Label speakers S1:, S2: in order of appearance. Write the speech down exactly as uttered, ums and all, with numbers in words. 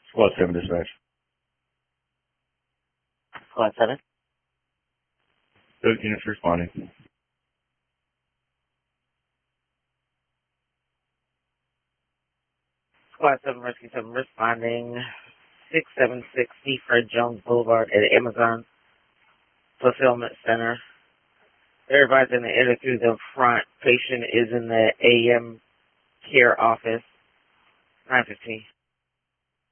S1: Squad seven dispatch.
S2: Squad seven.
S1: Both units responding.
S2: Squad seven, Rescue seven responding. six seven six C Fred Jones Boulevard at Amazon Fulfillment Center. They're advising to enter through the front. Patient is in the A M care office. nine fifteen.